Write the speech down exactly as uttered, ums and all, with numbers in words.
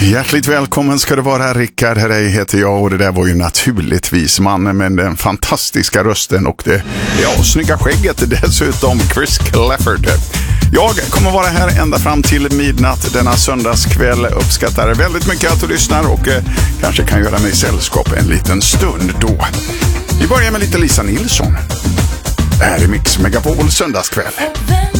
Hjärtligt välkommen ska du vara, Rickard. Här heter jag och det där var ju naturligtvis mannen med den fantastiska rösten och det ja, snygga skägget dessutom, Chris Clafford. Jag kommer vara här ända fram till midnatt denna söndagskväll. Uppskattar väldigt mycket att du lyssnar och eh, kanske kan göra mig sällskap en liten stund då. Vi börjar med lite Lisa Nilsson. Här är Mix Megapol söndagskväll.